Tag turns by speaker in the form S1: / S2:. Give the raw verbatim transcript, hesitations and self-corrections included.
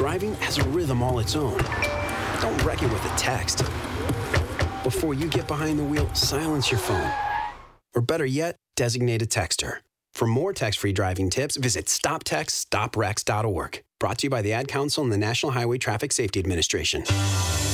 S1: Driving has a rhythm all its own. Don't wreck it with a text. Before you get behind the wheel, silence your phone. Or better yet, designate a texter. For more text-free driving tips, visit stop text stop wrecks dot org. Brought to you by the Ad Council and the National Highway Traffic Safety Administration.